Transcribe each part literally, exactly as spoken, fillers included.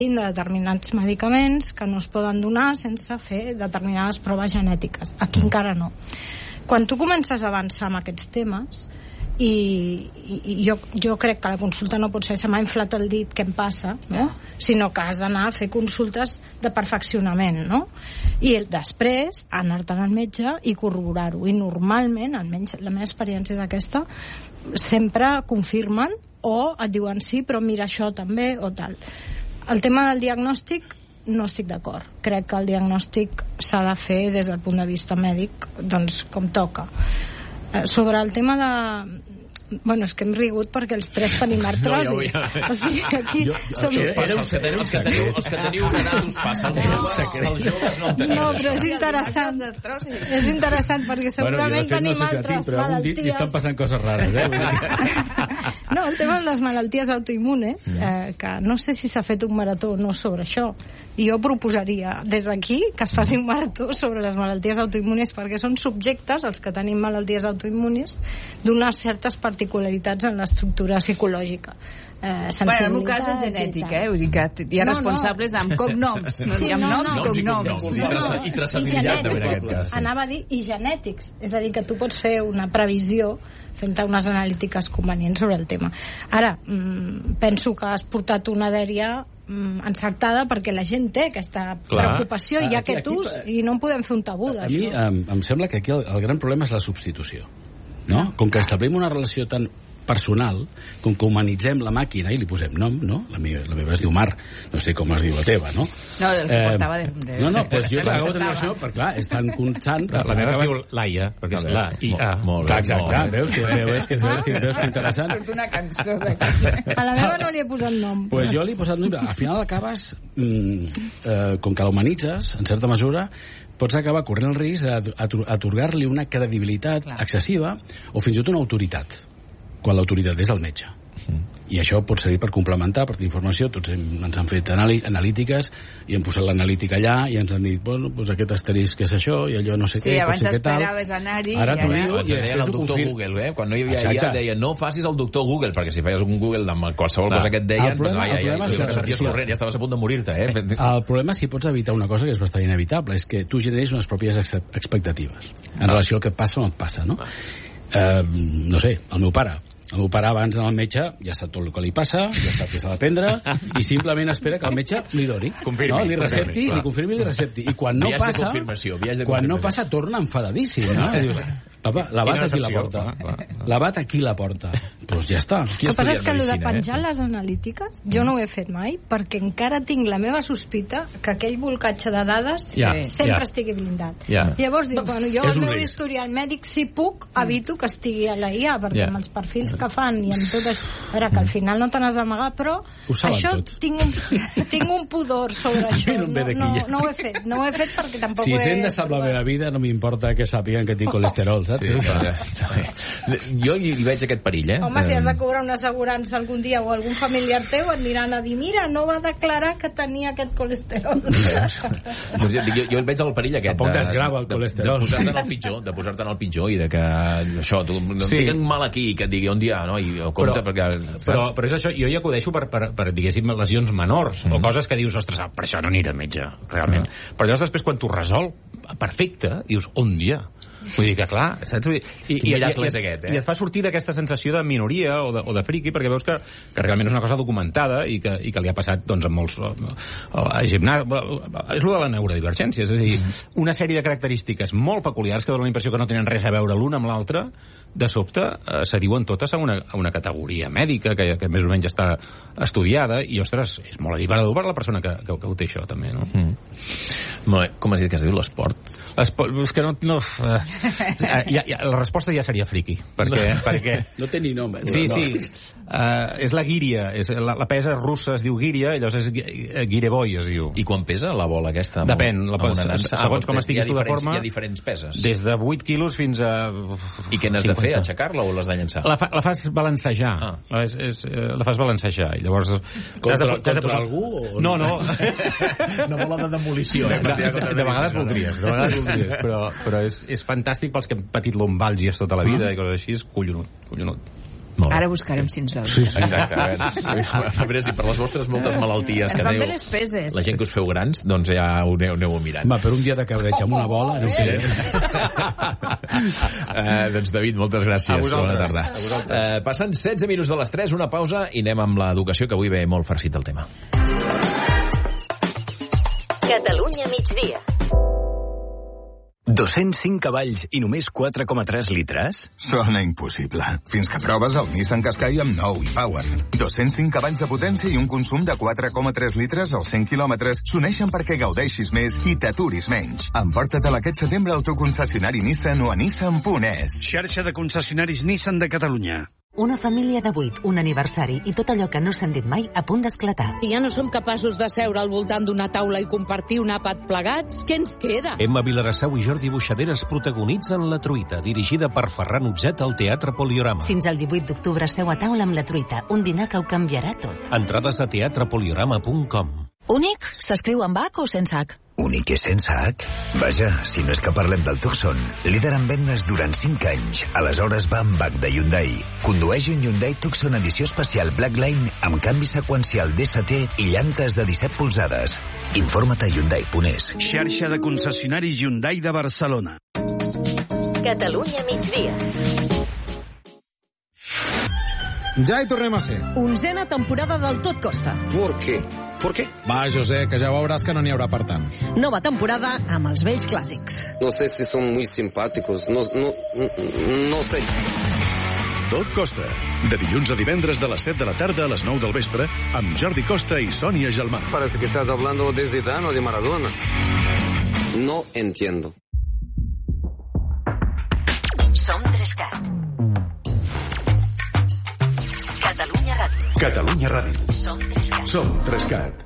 de determinats medicaments que no es poden donar sense fer determinades proves genètiques. Aquí encara no. Quan tu comences a avançar amb aquests temes, i, i, i jo, jo crec que la consulta no pot ser se m'ha inflat el dit, què em passa, no? Sinó que has d'anar a fer consultes de perfeccionament, no? I després anar-te'n al metge i corroborar-ho, i normalment, almenys la meva experiència és aquesta, sempre confirmen o et diuen sí, però mira això també o tal. El tema del diagnòstic no estic d'acord. Crec que el diagnòstic s'ha de fer des del punt de vista mèdic, doncs com toca. Eh, sobre el tema de... Bueno, és que hem rigut perquè els tres tenim artrosis. No, ja, ja. O sigui, aquí jo, jo, som... Els que teniu, els que teniu, els que teniu una edat us passa. Els joves, els joves no en tenim. No, però és interessant. És interessant perquè segurament bueno, tenim no sé altres si malalties. Dit, estan passant coses rares, eh? No, el tema de les malalties autoimmunes, eh, que no sé si s'ha fet un marató o no sobre això. I jo proposaria des d'aquí que es faci un marató sobre les malalties autoimmunes, perquè són subjectes, els que tenim malalties autoimmunes, d'unes certes particularitats en l'estructura psicològica. Eh, bueno, en el meu cas és genètic, eh? Vull dir que hi ha no, responsables no. amb cognoms, no sí, amb no, noms no, i cognoms. No, no, no. I traçabilitat, en aquest cas. Anava a dir, i genètics, és a dir, que tu pots fer una previsió fent unes analítiques convenients sobre el tema. Ara, mmm, penso que has portat una dèria encertada perquè la gent té aquesta Clar. preocupació i hi ha aquest ús i no en podem fer un tabú d'això. A mi em, em sembla que aquí el, el gran problema és la substitució, no? Com que establim una relació tan personal, com que humanitzem la màquina i li posem nom, no? La meva, la meva es diu Mar, no sé com es diu la teva, no? No, el que eh, portava de... de... No, no, doncs jo l'acabo de tenir això, perquè clar, és tan constant... La, la meva es diu Laia, perquè és la I A. Molt bé, exacte, veus que veus que veus que veus que interessant. Surt una cançó d'aquí. A la meva no li he posat nom. Pues jo li he posat nom, al final acabes, mm, eh, com que l'humanitzes, en certa mesura, pots acabar corrent el risc d'atorgar-li una credibilitat Clar. excessiva o fins i tot una autoritat, quan l'autoritat és del metge. Mm. I això pot servir per complementar, per tenir informació. Tots hem, ens han fet analítiques i hem posat l'analítica allà i ens han dit, bueno, doncs aquest asterisc és això i allò no sé sí, què, abans pot ser què tal. esperaves anar-hi Ara t'ho ara... diu i després el doctor confir... Google, eh? Quan no hi havia Exacte. ja, deia, no facis el doctor Google, perquè si feies un Google amb qualsevol Clar. cosa que et deien, el problema, doncs, ja, ja, ja, ja, sorties corrent, ja estaves a punt de morir-te, eh? El problema és si pots evitar una cosa que és bastant inevitable, és que tu generis unes pròpies expectatives en relació al que et passa o no et passa, no? Eh, no sé, el meu pare El meu pare abans d'anar al metge ja sap tot el que li passa, ja sap què s'ha de prendre i simplement espera que el metge li doni, confirmi, no? li recepti, li confirmi i li recepti. I quan no viatge passa, de confirmació, viatge de quan confirmació. no passa torna enfadadíssim, no? I dius, papa, la bata aquí la porta. La bata aquí la porta. Doncs ja està. El que passa és que el de penjar les analítiques jo no ho he fet mai perquè encara tinc la meva sospita que aquell bolcatge de dades ja, sempre ja. estigui blindat. Ja. Llavors dic, bueno, jo el meu historial mèdic si puc evito que estigui a la I A perquè ja. amb els perfils que fan i amb tot això, a veure, que al final no te n'has d'amagar, però això tinc un, tinc un pudor sobre això. No, no, no, no ho he fet, no ho he fet perquè tampoc si ho he... Si sent de sap la meva vida, no m'importa que sàpiguen que tinc colesterol, saps? Sí, sí. Jo hi veig aquest perill, eh? Home, si has de cobrar una assegurança algun dia o algun familiar teu et aniran a dir, mira, no va declarar que tenia aquest colesterol. Doncs jo, jo veig el perill aquest. Tampoc desgrava el colesterol. De, de posar-te en el pitjor, de posar-te en el pitjor i de que això, tu, no sí. tinc mal aquí, que et digui un dia, no? I compte però, perquè... Però, però és això, jo hi acudeixo per, per, per diguéssim, lesions menors, mm. o coses que dius, ostres, per això no aniré al metge, realment. Mm. Però llavors després, quan t'ho resol perfecte, dius, un dia. Vull dir que, clar, saps? I, i, i, i, és aquest, eh? i et fa sortir d'aquesta sensació de minoria o de, o de friqui, perquè veus que, que realment és una cosa documentada i que, i que li ha passat doncs, a molts... A, a gimnàs... És el de la neurodivergència, és a dir, una sèrie de característiques molt peculiars que donen la impressió que no tenen res a veure l'una amb l'altra, de sobte eh, se diuen totes a una, a una categoria mèdica que, que més o menys està estudiada i, ostres, és molt adivarador per la persona que, que, que ho té això, també, no? Mm. Molt bé. Com has dit que es diu l'esport? L'esport, és que no... no eh, ja, ja, la resposta ja seria friqui, perquè... No, perquè no té ni nom. Eh? Sí, no. sí. Uh, és la guíria, és, la, la pesa russa es diu guíria, i llavors és guireboy, es diu. I quan pesa la bola aquesta? Depèn, la, segons ah, com estiguis tu de forma... Hi ha diferents peses. Des de vuit quilos fins a... I què n'has de fer, aixecar-la o l'has de llençar? La, fa, la fas balancejar. Ah. La, és, és, la fas balancejar, i llavors... Contra, de, contra de posar... algú? O no, no. Una bola de demolició. De, de, de, de, de vegades voldries, de vegades voldries, però, però és, és fantàstic pels que hem patit lumbalgies tota la vida, ah. i coses així, és collonut, collonut. Ara buscarem si ens veu. Sí, sí. Exacte. A veure, a veure si per les vostres moltes malalties que fan teniu, bé les peses. la gent que us feu grans, doncs ja ho aneu, aneu mirant. Va, per un dia de cabreig amb una bola, no sé. uh, doncs David, moltes gràcies. A vosaltres. Bona tarda. A vosaltres. Uh, passen setze minuts de les tres, una pausa i anem amb l'educació, que avui ve molt farcit el tema. Catalunya migdia. dos-cents cinc cavalls i només quatre coma tres litres? Sona impossible. Fins que proves el Nissan Qashqai amb nou e-Power. dos-cents cinc cavalls de potència i un consum de quatre coma tres litres als cent quilòmetres s'uneixen perquè gaudeixis més i t'aturis menys. Emporta-te'l aquest setembre al teu concessionari Nissan o a nissan punt es. Xarxa de concessionaris Nissan de Catalunya. Una família de vuit, un aniversari i tot allò que no s'han dit mai a punt d'esclatar. Si ja no som capaços de seure al voltant d'una taula i compartir un àpat plegats, què ens queda? Emma Vilarassau i Jordi Buixaderes protagonitzen La Truita, dirigida per Ferran Utzet al Teatre Poliorama. Fins al divuit d'octubre seu a taula amb La Truita, un dinar que ho canviarà tot. Entrades a teatre poliorama punt com. Únic s'escriu amb H o sense H? Únic i sense H? Vaja, si no és que parlem del Tucson, líder en vendes durant cinc anys. Aleshores va amb H de Hyundai. Condueix un Hyundai Tucson edició especial Blackline amb canvi seqüencial D S T i llantes de disset polzades. Informa't a hyundai punt es. Xarxa de concessionaris Hyundai de Barcelona. Catalunya migdia. Ja hi tornem a ser. Onzena temporada del Tot Costa. ¿Por qué? ¿Por qué? Va, José, que ja veuràs que no n'hi haurà per tant. Nova temporada amb els vells clàssics. No sé si son muy simpáticos, no, no, no sé. Tot Costa, de dilluns a divendres de les set de la tarda a les nou del vespre, amb Jordi Costa i Sònia Gelmà. Parece que estás hablando de Zidane o de Maradona. No entiendo. Som Trescat. Catalunya Ràdio. Catalunya Ràdio. Som Trescat. Som Trescat.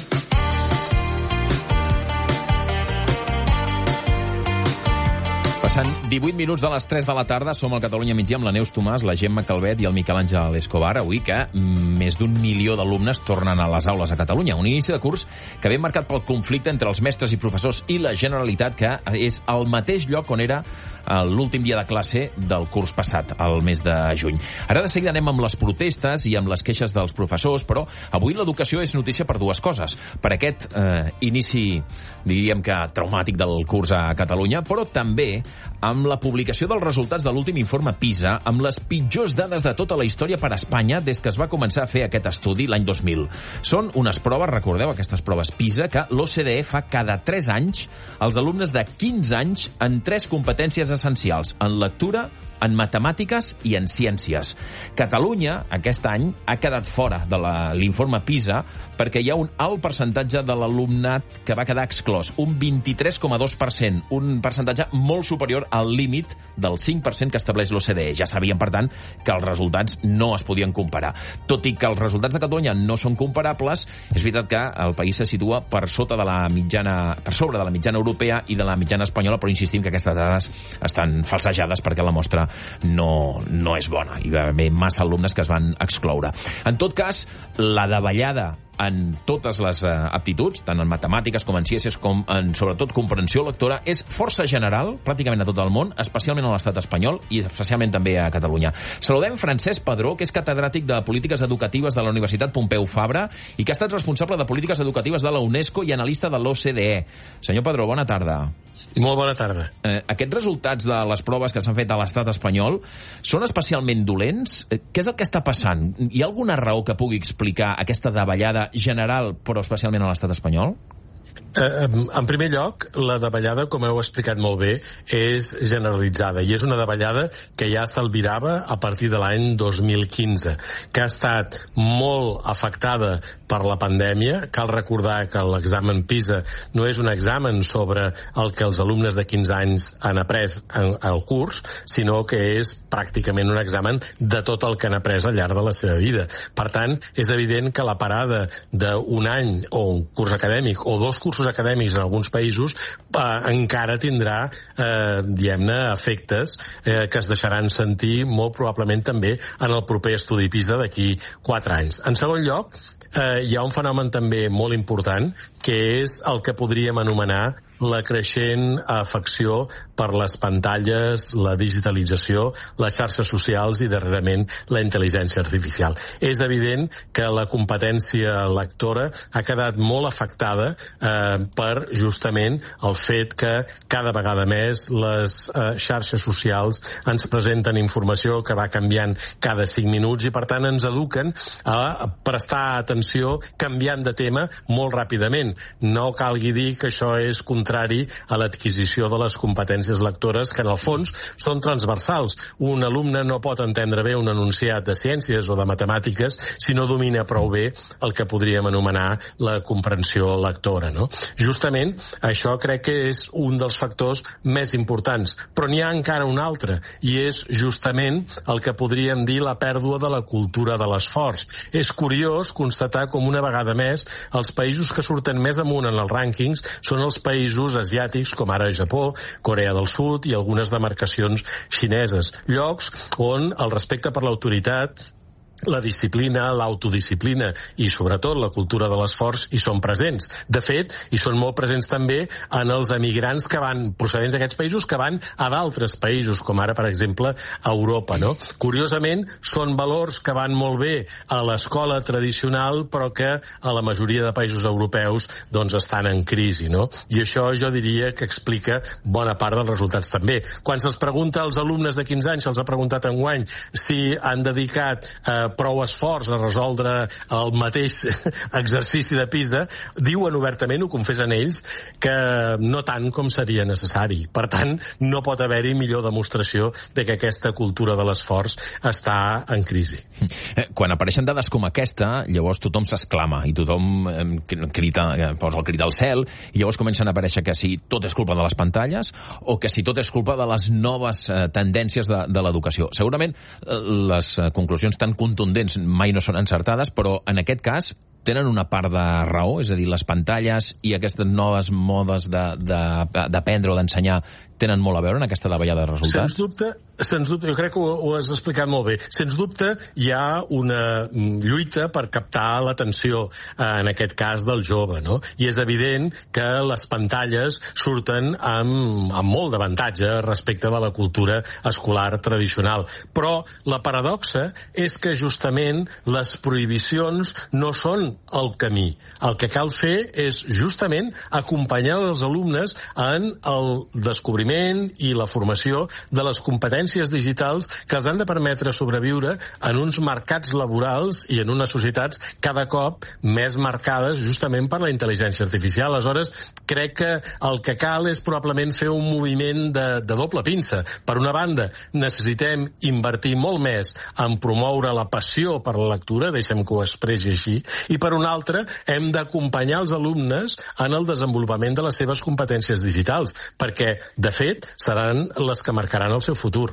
Passant divuit minuts de les tres de la tarda, som al Catalunya migdia amb la Neus Tomàs, la Gemma Calvet i el Miquel Àngel Escobar. Avui que més d'un milió d'alumnes tornen a les aules a Catalunya. Un inici de curs que ve marcat pel conflicte entre els mestres i professors i la Generalitat, que és al mateix lloc on era l'últim dia de classe del curs passat, el mes de juny. Ara de seguida anem amb les protestes i amb les queixes dels professors, però avui l'educació és notícia per dues coses. Per aquest eh, inici, diríem que traumàtic del curs a Catalunya, però també amb la publicació dels resultats de l'últim informe PISA, amb les pitjors dades de tota la història per a Espanya des que es va començar a fer aquest estudi l'any dos mil. Són unes proves, recordeu, aquestes proves PISA, que l'O C D E fa cada tres anys als alumnes de quinze anys en tres competències essencials, en lectura, en matemàtiques i en ciències. Catalunya, aquest any, ha quedat fora de l'informe PISA perquè hi ha un alt percentatge de l'alumnat que va quedar exclòs, un vint-i-tres coma dos per cent, un percentatge molt superior al límit del cinc per cent que estableix l'O C D E. Ja sabíem, per tant, que els resultats no es podien comparar. Tot i que els resultats de Catalunya no són comparables, és veritat que el país se situa per sota de la mitjana, per sobre de la mitjana europea i de la mitjana espanyola, però insistim que aquestes dades estan falsejades perquè la mostra no, no és bona. Hi va haver massa alumnes que es van excloure. En tot cas, la davallada en totes les uh, aptituds, tant en matemàtiques com en ciències, com en, sobretot, comprensió lectora, és força general, pràcticament a tot el món, especialment a l'estat espanyol i especialment també a Catalunya. Saludem Francesc Padró, que és catedràtic de Polítiques Educatives de la Universitat Pompeu Fabra i que ha estat responsable de Polítiques Educatives de la UNESCO i analista de l'O C D E. Senyor Padró, bona tarda. Molt bona tarda. Eh, aquests resultats de les proves que s'han fet a l'estat espanyol són especialment dolents? Eh, què és el que està passant? Hi ha alguna raó que pugui explicar aquesta davallada general, però especialment a l'estat espanyol? Eh, en primer lloc, la davallada, com heu explicat molt bé, és generalitzada i és una davallada que ja s'albirava a partir de l'any dos mil quinze, que ha estat molt afectada per la pandèmia. Cal recordar que l'examen PISA no és un examen sobre el que els alumnes de quinze anys han après al curs, sinó que és pràcticament un examen de tot el que han après al llarg de la seva vida. Per tant, és evident que la parada d'un any o un curs acadèmic o dos cursos acadèmics en alguns països eh, encara tindrà, eh, diguem-ne, efectes eh, que es deixaran sentir molt probablement també en el proper estudi PISA d'aquí quatre anys. En segon lloc, eh, hi ha un fenomen també molt important, que és el que podríem anomenar la creixent afecció per les pantalles, la digitalització, les xarxes socials i, darrerament, la intel·ligència artificial. És evident que la competència lectora ha quedat molt afectada eh, per, justament, el fet que cada vegada més les eh, xarxes socials ens presenten informació que va canviant cada cinc minuts i, per tant, ens eduquen a prestar atenció canviant de tema molt ràpidament. No calgui dir que això és contrari a l'adquisició de les competències lectores, que en el fons són transversals. Un alumne no pot entendre bé un enunciat de ciències o de matemàtiques si no domina prou bé el que podríem anomenar la comprensió lectora, no? Justament, això crec que és un dels factors més importants. Però n'hi ha encara un altre, i és justament el que podríem dir la pèrdua de la cultura de l'esforç. És curiós constatar com una vegada més els països que surten més amunt en els rànquings són els països asiàtics, com ara Japó, Corea del Sud i algunes demarcacions xineses. Llocs on el respecte per l'autoritat, la disciplina, l'autodisciplina i, sobretot, la cultura de l'esforç hi són presents. De fet, hi són molt presents també en els emigrants que van, procedents d'aquests països, que van a d'altres països, com ara, per exemple, a Europa, no? Curiosament, són valors que van molt bé a l'escola tradicional, però que a la majoria de països europeus doncs estan en crisi, no? I això jo diria que explica bona part dels resultats també. Quan se'ls pregunta als alumnes de quinze anys, se'ls ha preguntat enguany si han dedicat eh, prou esforç a resoldre el mateix exercici de PISA, diuen obertament, ho confessen ells, que no tant com seria necessari. Per tant, no pot haver-hi millor demostració de que aquesta cultura de l'esforç està en crisi. Quan apareixen dades com aquesta, llavors tothom s'exclama i tothom crida, posa el crit al cel, i llavors comencen a aparèixer que si tot és culpa de les pantalles o que si tot és culpa de les noves tendències de, de l'educació. Segurament les conclusions tan contundents mai no són encertades, però en aquest cas tenen una part de raó, és a dir, les pantalles i aquestes noves modes d'aprendre o d'ensenyar tenen molt a veure en aquesta davallada de resultats? Sens dubte, sens dubte, jo crec que ho, ho has explicat molt bé. Sens dubte, hi ha una lluita per captar l'atenció, en aquest cas del jove, no? I és evident que les pantalles surten amb, amb molt d'avantatge respecte de la cultura escolar tradicional. Però la paradoxa és que justament les prohibicions no són el camí. El que cal fer és justament acompanyar els alumnes en el descobriment i la formació de les competències digitals que els han de permetre sobreviure en uns mercats laborals i en unes societats cada cop més marcades justament per la intel·ligència artificial. Aleshores, crec que el que cal és probablement fer un moviment de, de doble pinça. Per una banda, necessitem invertir molt més en promoure la passió per la lectura, deixem que ho expressi així, i per una altra, hem d'acompanyar els alumnes en el desenvolupament de les seves competències digitals, perquè, de fet, seran les que marcaran el seu futur.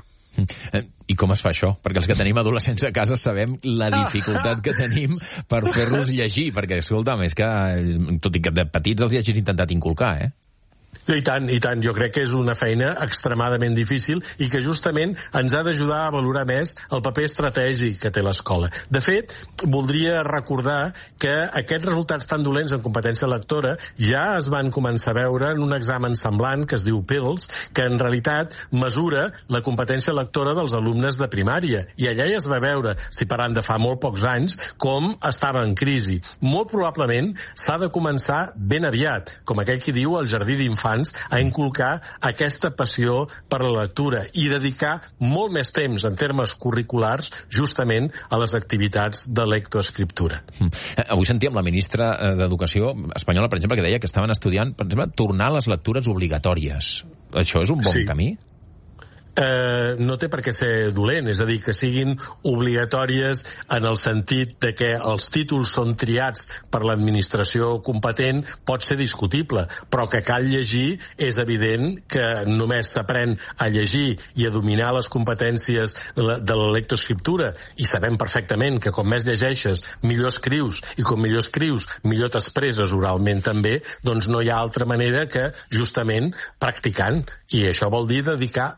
I com es fa això? Perquè els que tenim adolescents a casa sabem la dificultat que tenim per fer-los llegir, perquè, escolta'm, és que, tot i que de petits els hagis intentat inculcar, eh? I tant, i tant. Jo crec que és una feina extremadament difícil i que justament ens ha d'ajudar a valorar més el paper estratègic que té l'escola. De fet, voldria recordar que aquests resultats tan dolents en competència lectora ja es van començar a veure en un examen semblant que es diu P I L S, que en realitat mesura la competència lectora dels alumnes de primària. I allà ja es va veure, si parlant de fa molt pocs anys, com estava en crisi. Molt probablement s'ha de començar ben aviat, com aquell qui diu al jardí d'infants, a inculcar aquesta passió per la lectura i dedicar molt més temps en termes curriculars justament a les activitats de lectoescriptura. Mm. Avui sentíem la ministra d'Educació espanyola, per exemple, que deia que estaven estudiant, per exemple, tornar a les lectures obligatòries. Això és un bon sí. camí? Eh, no té per què ser dolent, és a dir, que siguin obligatòries en el sentit de que els títols són triats per l'administració competent pot ser discutible, però que cal llegir és evident que només s'aprèn a llegir i a dominar les competències de la lectoescriptura, i sabem perfectament que com més llegeixes, millor escrius, i com millor escrius, millor t'expresses oralment també, doncs no hi ha altra manera que justament practicant, i això vol dir dedicar més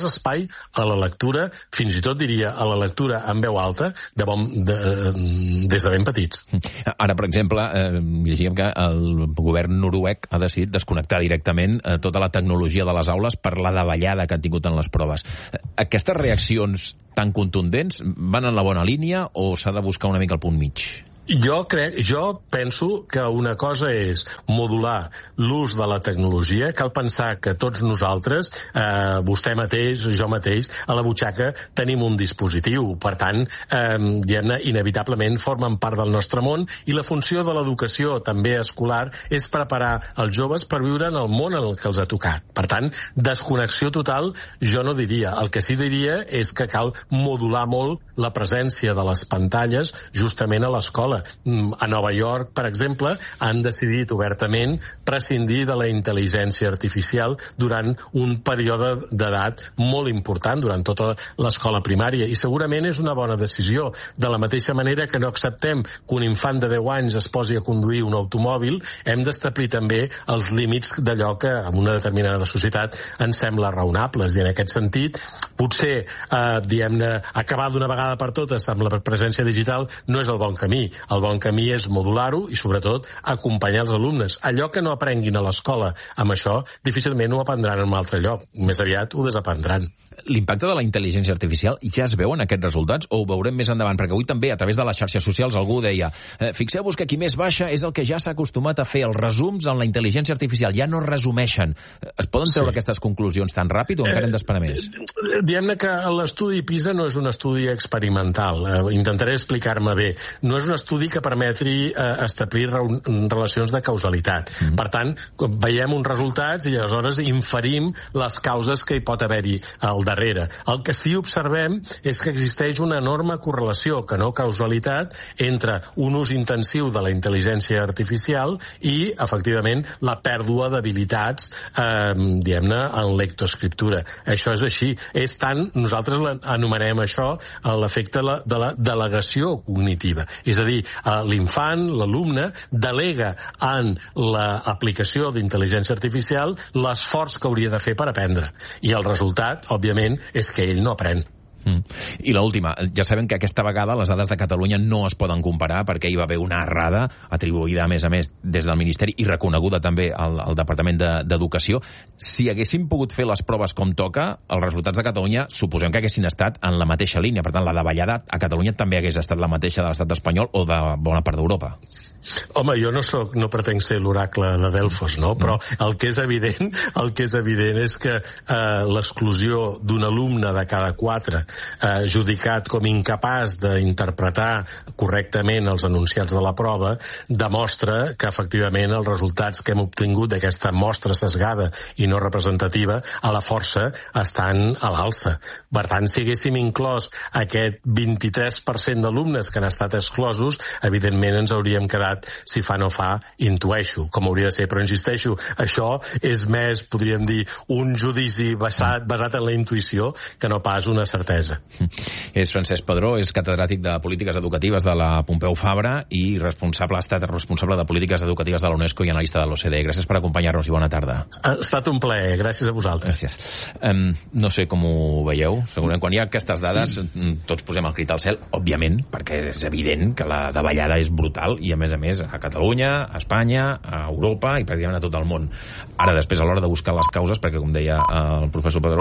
espai a la lectura, fins i tot diria a la lectura en veu alta, de bon, de, des de ben petits. Ara, per exemple, eh, llegíem que el govern noruec ha decidit desconnectar directament eh, tota la tecnologia de les aules per la davallada que han tingut en les proves. Aquestes reaccions tan contundents van en la bona línia o s'ha de buscar una mica el punt mig? Jo crec, jo penso que una cosa és modular l'ús de la tecnologia. Cal pensar que tots nosaltres, eh, vostè mateix, jo mateix, a la butxaca tenim un dispositiu. Per tant, eh, diguem-ne, inevitablement formen part del nostre món i la funció de l'educació, també escolar, és preparar els joves per viure en el món en el que els ha tocat. Per tant, desconnexió total jo no diria. El que sí diria és que cal modular molt la presència de les pantalles justament a l'escola. A Nova York, per exemple, han decidit obertament prescindir de la intel·ligència artificial durant un període d'edat molt important, durant tota l'escola primària, i segurament és una bona decisió. De la mateixa manera que no acceptem que un infant de deu anys es posi a conduir un automòbil, hem d'establir també els límits d'allò que en una determinada societat ens sembla raonables, i en aquest sentit potser, eh, diguem-ne, acabar d'una vegada per totes amb la presència digital no és el bon camí. El bon camí és modular-ho i, sobretot, acompanyar els alumnes. Allò que no aprenguin a l'escola amb això, difícilment ho aprendran en un altre lloc. Més aviat ho desaprendran. L'impacte de la intel·ligència artificial ja es veu en aquests resultats o ho veurem més endavant? Perquè avui també, a través de les xarxes socials, algú deia eh, fixeu-vos que qui més baixa és el que ja s'ha acostumat a fer els resums en la intel·ligència artificial. Ja no resumeixen. Es poden treure sí. aquestes conclusions tan ràpid o encara hem d'esperar més? Eh, Diguem-ne que l'estudi PISA no és un estudi experimental. Eh, intentaré explicar-me bé. No és un estudi que permetri eh, establir relacions de causalitat. Mm-hmm. Per tant, veiem uns resultats i aleshores inferim les causes que hi pot haver-hi al darrere. El que sí observem és que existeix una enorme correlació, que no causalitat, entre un ús intensiu de la intel·ligència artificial i, efectivament, la pèrdua d'habilitats, eh, diguem-ne, en lectoescriptura. Això és així. És tant, nosaltres anomenem això l'efecte de la delegació cognitiva. És a dir, l'infant, l'alumne, delega en l'aplicació d'intel·ligència artificial l'esforç que hauria de fer per aprendre. I el resultat, òbviament, és que ell no aprèn. Mm. I l'última, ja sabem que aquesta vegada les dades de Catalunya no es poden comparar perquè hi va haver una errada atribuïda a més a més des del Ministeri i reconeguda també al, al Departament d'Educació. Si haguéssim pogut fer les proves com toca, els resultats de Catalunya suposem que haguessin estat en la mateixa línia. Per tant, la davallada a Catalunya també hagués estat la mateixa de l'estat espanyol o de bona part d'Europa. Home, jo no soc, no pretenc ser l'oracle de Delfos, no? Però el que és evident, el que és evident és que eh, l'exclusió d'un alumne de cada quatre eh, judicat com incapaç d'interpretar correctament els enunciats de la prova demostra que efectivament els resultats que hem obtingut d'aquesta mostra sesgada i no representativa a la força estan a l'alça. Per tant, si haguéssim inclòs aquest vint-i-tres per cent d'alumnes que han estat exclosos, evidentment ens hauríem quedat, si fa no fa, intueixo com hauria de ser, però insisteixo, això és més, podríem dir, un judici basat, basat en la intuïció que no pas una certesa. És Francesc Padró, és catedràtic de Polítiques Educatives de la Pompeu Fabra i responsable, ha estat responsable de Polítiques Educatives de la UNESCO i analista de l'O C D E. Gràcies per acompanyar-nos i bona tarda. Ha estat un plaer, gràcies a vosaltres. Gràcies. Um, no sé com ho veieu, segurament quan hi ha aquestes dades tots posem el crit al cel, òbviament, perquè és evident que la davallada és brutal i a més a més a Catalunya, a Espanya, a Europa i pràcticament a tot el món. Ara després a l'hora de buscar les causes, perquè com deia el professor Padró,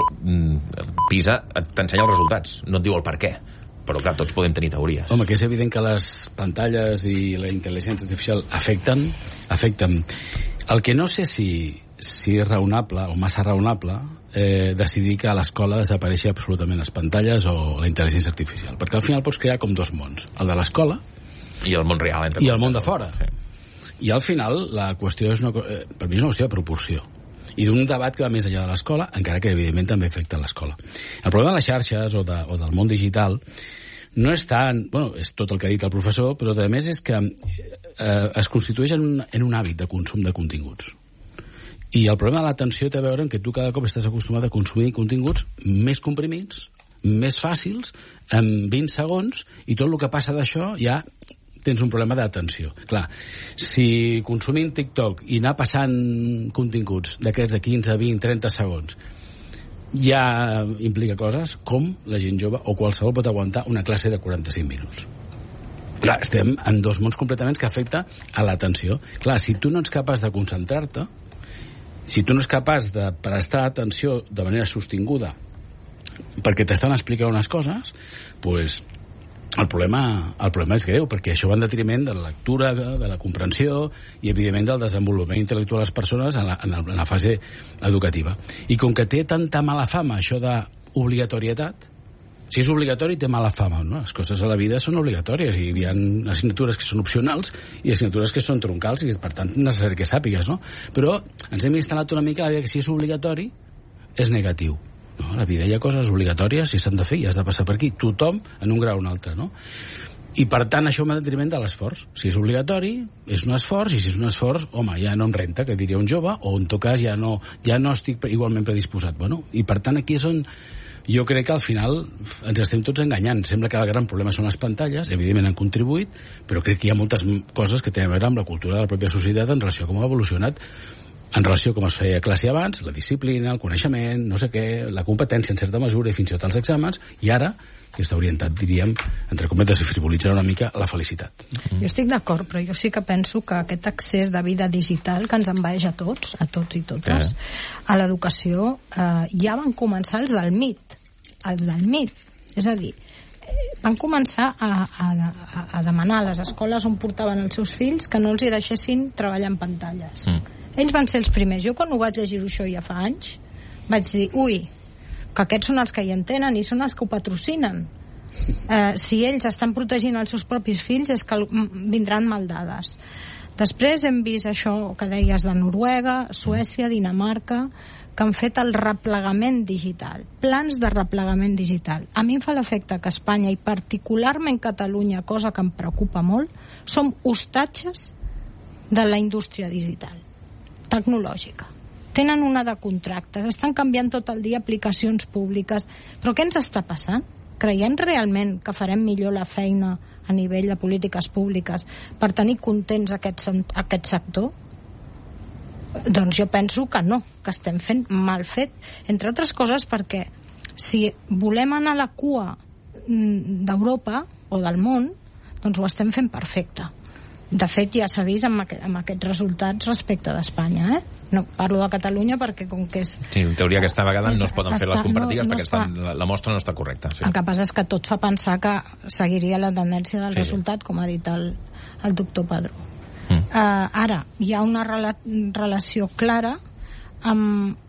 PISA t'ensenya els resultats, no et diu el per què, però clar, tots podem tenir teories. Home, que és evident que les pantalles i la intel·ligència artificial afecten, afecten. El que no sé si, si és raonable o massa raonable eh, decidir que a l'escola desapareixi absolutament les pantalles o la intel·ligència artificial, perquè al final pots crear com dos mons, el de l'escola i el món real, i el món de fora. Sí. I al final la qüestió és una, eh, per mi és una qüestió de proporció i d'un debat que va més enllà de l'escola, encara que evidentment també afecta l'escola. El problema de les xarxes o, de, o del món digital no és tant, bueno, és tot el que ha dit el professor, però a més és que eh, es constitueix en un, en un hàbit de consum de continguts. I el problema de l'atenció té a veure en que tu cada cop estàs acostumat a consumir continguts més comprimits, més fàcils, en vint segons, i tot el que passa d'això ja tens un problema d'atenció. Clar, si consumim TikTok i anar passant continguts d'aquests de quinze, vint, trenta segons ja implica coses com la gent jove o qualsevol pot aguantar una classe de quaranta-cinc minuts. Clar, estem en dos mons completament que afecta a l'atenció. Clar, si tu no ets capaç de concentrar-te, si tu no ets capaç de prestar atenció de manera sostinguda perquè t'estan explicant unes coses, pues, el problema, el problema és greu, perquè això va en detriment de la lectura, de la comprensió i, evidentment, del desenvolupament intel·lectual de les persones en la, en la, en la fase educativa. I com que té tanta mala fama això d'obligatorietat, si és obligatori té mala fama, no? Les coses a la vida són obligatòries i hi ha assignatures que són opcionals i assignatures que són troncals i, per tant, és necessari que sàpigues, no? Però ens hem instal·lat una mica la idea que si és obligatori és negatiu. No, a la vida hi ha coses obligatòries i s'han de fer i has de passar per aquí, tothom en un grau o un altre, no? I per tant això va en detriment de l'esforç. Si és obligatori és un esforç, i si és un esforç, home, ja no em renta, que diria un jove, o en tot cas ja no, ja no estic igualment predisposat. Bueno, i per tant aquí és on jo crec que al final ens estem tots enganyant. Sembla que el gran problema són les pantalles, evidentment han contribuït, però crec que hi ha moltes coses que tenen a veure amb la cultura de la pròpia societat en relació a com ha evolucionat, en relació com es feia classe abans, la disciplina, el coneixement, no sé què, la competència en certa mesura i fins i tot els exàmens, i ara que està orientat, diríem, entre cometes, i frivolitzar una mica la felicitat. Mm. Jo estic d'acord, però jo sí que penso que aquest accés de vida digital que ens envaeix a tots, a tots i totes, eh. a l'educació, eh, ja van començar els del M I T, els del M I T, és a dir, van començar a, a, a demanar a les escoles on portaven els seus fills que no els hi deixessin treballar en pantalles. Mm. Ells van ser els primers. Jo quan ho vaig llegir això ja fa anys vaig dir, ui, que aquests són els que hi entenen i són els que ho patrocinen. Eh, si ells estan protegint els seus propis fills és que vindran maldades. Després hem vist això que deies de Noruega, Suècia, Dinamarca, que han fet el replegament digital, plans de replegament digital. A mi em fa l'efecte que Espanya, i particularment Catalunya, cosa que em preocupa molt, som hostatges de la indústria digital tecnològica. Tenen una de contractes, estan canviant tot el dia aplicacions públiques, però què ens està passant? Creiem realment que farem millor la feina a nivell de polítiques públiques per tenir contents aquest, aquest sector? Doncs jo penso que no, que estem fent mal fet, entre altres coses perquè si volem anar a la cua d'Europa o del món, doncs ho estem fent perfecte. De fet, ja s'ha vist amb, aquest, amb aquests resultats respecte d'Espanya, eh? No parlo de Catalunya perquè com que és... Sí, en teoria aquesta vegada no es poden està, fer les comparatives no, no perquè està, estan, la, la mostra no està correcta. Sí. El que passa és que tot fa pensar que seguiria la tendència del sí, resultat, com ha dit el, el doctor Padró. Mm. Uh, ara, hi ha una rela relació clara amb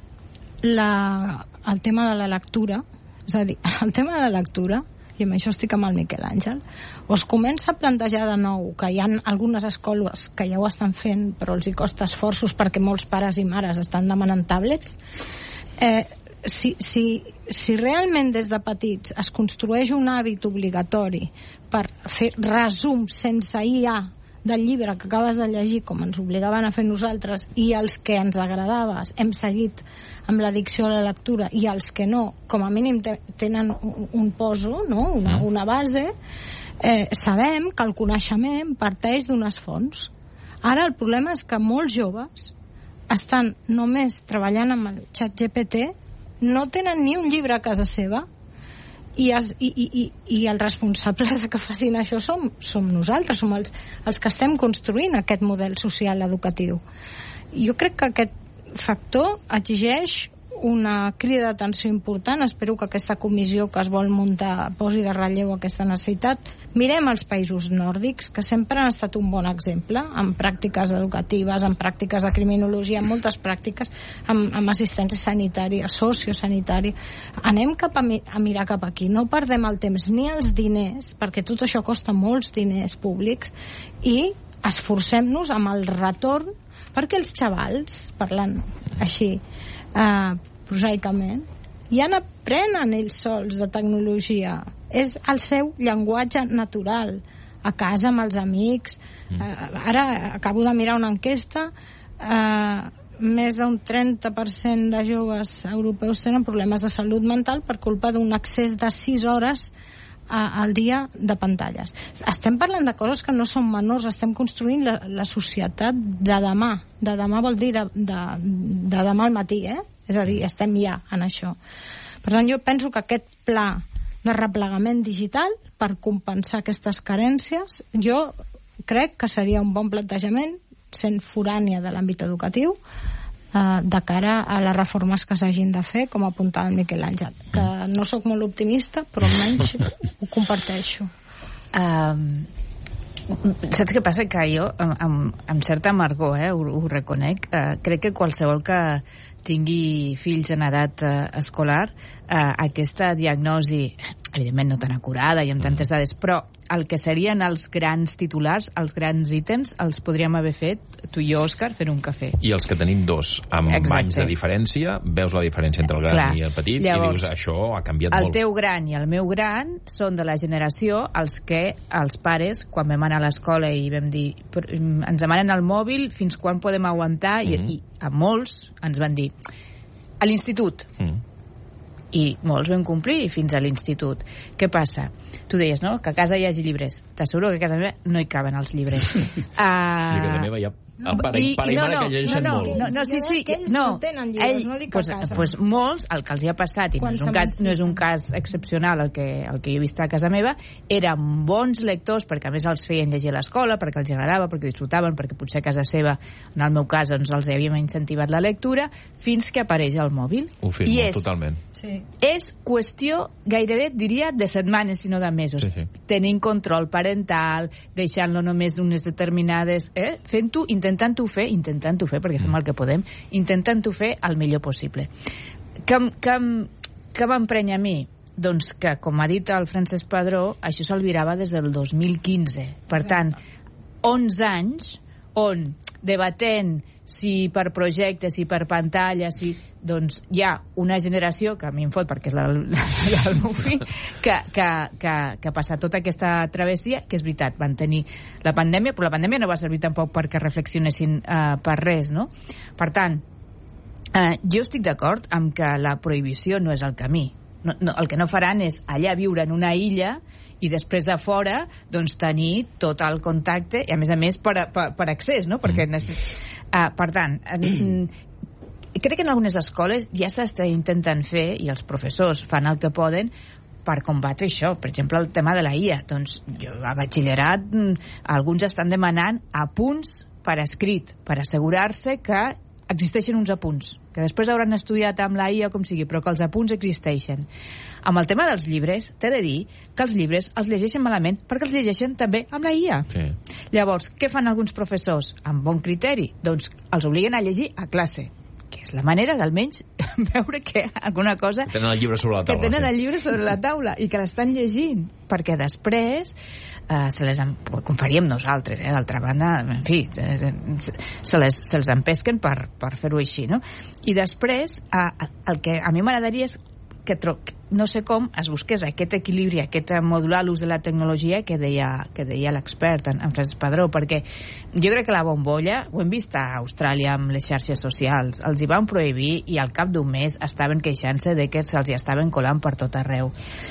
la, el tema de la lectura, és a dir, el tema de la lectura, i amb això estic amb el Miquel Àngel, o es comença a plantejar de nou que hi ha algunes escoles que ja ho estan fent però els hi costa esforços perquè molts pares i mares estan demanant tablets. Eh, si, si, si realment des de petits es construeix un hàbit obligatori per fer resums sense I A del llibre que acabes de llegir com ens obligaven a fer nosaltres i els que ens agradava hem seguit amb l'addicció a la lectura i els que no, com a mínim tenen un poso, no? una, una base, eh, sabem que el coneixement parteix d'unes fonts. Ara el problema és que molts joves estan només treballant amb el xat G P T, no tenen ni un llibre a casa seva i, es, i, i, i, i els responsables de que facin això som, som nosaltres, som els, els que estem construint aquest model social educatiu. Jo crec que aquest factor exigeix una crida d'atenció important. Espero que aquesta comissió que es vol muntar posi de relleu aquesta necessitat. Mirem els països nòrdics, que sempre han estat un bon exemple en pràctiques educatives, en pràctiques de criminologia, en moltes pràctiques, amb, amb assistència sanitària, sociosanitària. Anem cap a, mi a mirar cap aquí. No perdem el temps ni els diners, perquè tot això costa molts diners públics, i esforcem-nos amb el retorn perquè els xavals, parlant així eh, prosaicament, ja n'aprenen ells sols de tecnologia. És el seu llenguatge natural, a casa amb els amics. Eh, ara acabo de mirar una enquesta, eh, més d'un trenta per cent de joves europeus tenen problemes de salut mental per culpa d'un excés de sis hores al dia de pantalles. Estem parlant de coses que no són menors, estem construint la, la societat de demà. De demà vol dir de, de, de demà al matí, eh? És a dir, estem ja en això. Per tant, jo penso que aquest pla de replegament digital per compensar aquestes carències, jo crec que seria un bon plantejament, sent forània de l'àmbit educatiu, eh, de cara a les reformes que s'hagin de fer, com apuntava el Miquel Àngel. Que no sóc molt optimista, però almenys ho comparteixo. Um, saps què passa? Que jo, amb, amb, amb certa amargor, eh, ho, ho reconec, eh, crec que qualsevol que tingui fills en edat eh, escolar, eh, aquesta diagnosi, evidentment no tan acurada i amb tantes dades, però el que serien els grans titulars, els grans ítems, els podríem haver fet tu i jo, Òscar, fent un cafè. I els que tenim dos amb Exacte. anys de diferència, veus la diferència entre el gran Clar. i el petit, Llavors, i dius, això ha canviat el molt. El teu gran i el meu gran són de la generació els que els pares, quan vam anar a l'escola i vam dir, ens demanen el mòbil, fins quan podem aguantar, mm-hmm. i, i a molts ens van dir, a l'institut. Mm. I molts vam complir fins a l'institut. Què passa? Tu deies, no?, que a casa hi hagi llibres. T'asseguro que a casa meva no hi caben els llibres. uh... I a casa meva hi ha el pare i, pare i mare no, no, que llegeixen no, no, molt. No, no, sí, sí, que ells no, no tenen llibres, ell, no dic pues, a casa. Pues molts, el que els hi ha passat, i no és, un cas, no és un cas excepcional el que, el que jo he vist a casa meva, eren bons lectors, perquè a més els feien llegir a l'escola, perquè els agradava, perquè disfrutaven, perquè potser a casa seva, en el meu cas, doncs els havíem incentivat la lectura, fins que apareix el mòbil. Ho firmo, I és, totalment. Sí. És qüestió, gairebé diria, de setmanes, si no de mesos. Sí, sí. Tenint control parental, deixant-lo només d'unes determinades... Eh? Fent-ho, intentant-ho fer, intentant-ho fer, perquè fem el que podem, intentant-ho fer el millor possible. Que, que, que m'emprenya a mi? Doncs que, com ha dit el Francesc Padró, això s'albirava des del dos mil quinze. Per tant, onze anys on, debatent si per projectes, si per pantalles, si, doncs hi ha una generació, que a mi em fot perquè és la, la, la del meu fill, que, que, que, que ha passat tota aquesta travessia, que és veritat, van tenir la pandèmia, però la pandèmia no va servir tampoc perquè reflexionessin uh, per res, no? Per tant, uh, jo estic d'acord amb que la prohibició no és el camí. No, no, el que no faran és allà viure en una illa i després de fora doncs tenir tot el contacte i a més a més per, per, per accés, no? Perquè uh, per tant uh, crec que en algunes escoles ja s'està intentant fer i els professors fan el que poden per combatre això. Per exemple, el tema de la I A, doncs jo a batxillerat alguns estan demanant apunts per escrit, per assegurar-se que existeixen uns apunts, que després hauran estudiat amb la I A com sigui, però que els apunts existeixen. Amb el tema dels llibres, t'he de dir que els llibres els llegeixen malament perquè els llegeixen també amb la I A. Sí. Llavors, què fan alguns professors? Amb bon criteri? Doncs els obliguen a llegir a classe, que és la manera d'almenys veure que alguna cosa... Que tenen el llibre sobre la taula. Que tenen sí. el llibre sobre la taula i que l'estan llegint, perquè després... Uh, se les, com faríem nosaltres, eh? D'altra banda, en fi, eh, se les, se'ls empesquen per, per fer-ho així, no? I després, uh, el que a mi m'agradaria és que tro no sé com es busqués aquest equilibri, aquest modular l'ús de la tecnologia que deia, que deia l'expert en, en Francesc Padró, perquè jo crec que la bombolla, ho hem vist a Austràlia amb les xarxes socials, els hi van prohibir i al cap d'un mes estaven queixant-se de que se'ls hi estaven colant per tot arreu.